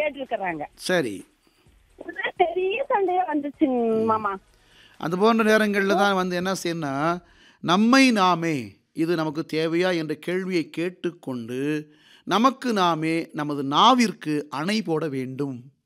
கேட்டிருக்கிறாங்க. சரி. உடனே பெரிய சண்டையா வந்துச்சுங்க மாமா. அது போன்ற நேரங்களில் தான் வந்து என்ன செய்யணும்னா, நம்மை நாமே இது நமக்கு தேவையா என்ற கேள்வியை கேட்டுக்கொண்டு, நமக்கு நாமே நமது நாவிற்கு அணை போட வேண்டும்.